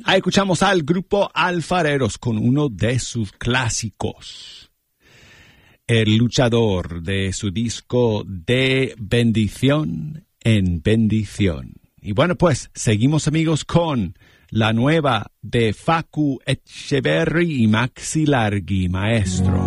Ahí escuchamos al grupo Alfareros con uno de sus clásicos. El luchador, de su disco De Bendición en Bendición. Y bueno, pues seguimos, amigos, con la nueva de Facu Echeverry y Maxi Largi, maestro.